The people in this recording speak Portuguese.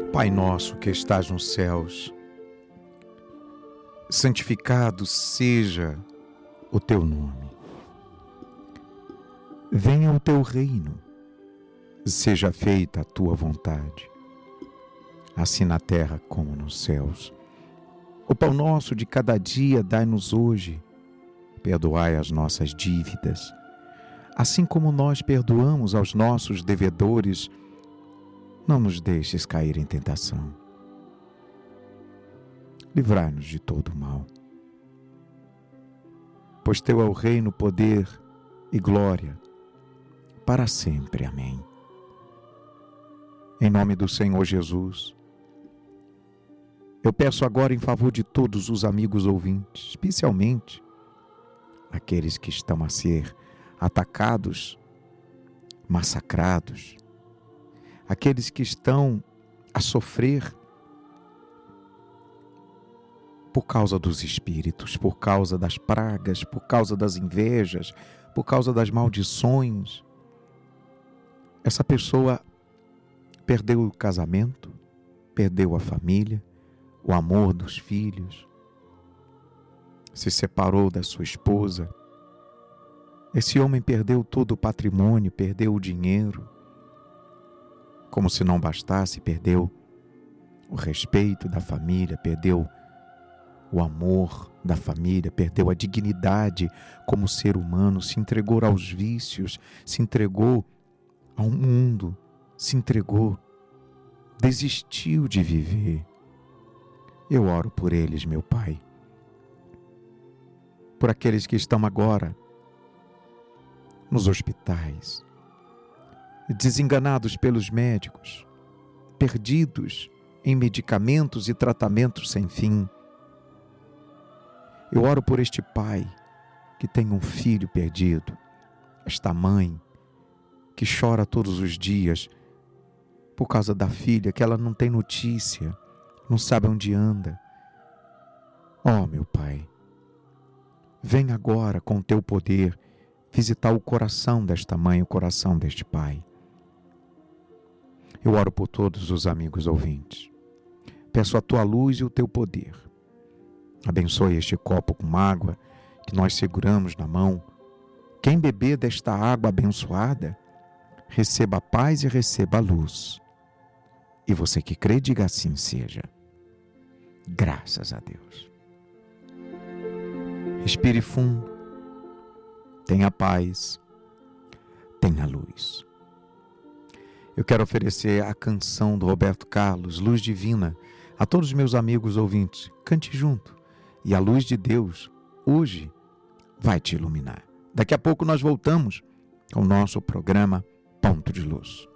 Pai nosso que estás nos céus, santificado seja o teu nome. Venha o teu reino, seja feita a tua vontade, assim na terra como nos céus. O pão nosso de cada dia dai-nos hoje, perdoai as nossas dívidas, assim como nós perdoamos aos nossos devedores. Não nos deixes cair em tentação. Livrai-nos de todo o mal. Pois teu é o reino, poder e glória, para sempre. Amém. Em nome do Senhor Jesus, eu peço agora em favor de todos os amigos ouvintes, especialmente aqueles que estão a ser atacados, massacrados, aqueles que estão a sofrer por causa dos espíritos, por causa das pragas, por causa das invejas, por causa das maldições. Essa pessoa perdeu o casamento, perdeu a família, o amor dos filhos, se separou da sua esposa. Esse homem perdeu todo o patrimônio, perdeu o dinheiro. Como se não bastasse, perdeu o respeito da família, perdeu o amor da família, perdeu a dignidade como ser humano, se entregou aos vícios, se entregou ao mundo, se entregou, desistiu de viver. Eu oro por eles, meu Pai, por aqueles que estão agora nos hospitais, desenganados pelos médicos, perdidos em medicamentos e tratamentos sem fim. Eu oro por este pai que tem um filho perdido, esta mãe que chora todos os dias por causa da filha, que ela não tem notícia, não sabe onde anda. Oh, meu Pai, vem agora com o teu poder visitar o coração desta mãe, o coração deste pai. Eu oro por todos os amigos ouvintes. Peço a tua luz e o teu poder. Abençoe este copo com água que nós seguramos na mão. Quem beber desta água abençoada, receba a paz e receba a luz. E você que crê, diga assim seja. Graças a Deus. Respire fundo. Tenha paz. Tenha luz. Eu quero oferecer a canção do Roberto Carlos, Luz Divina, a todos os meus amigos ouvintes. Cante junto. E a luz de Deus, hoje, vai te iluminar. Daqui a pouco nós voltamos com o nosso programa Ponto de Luz.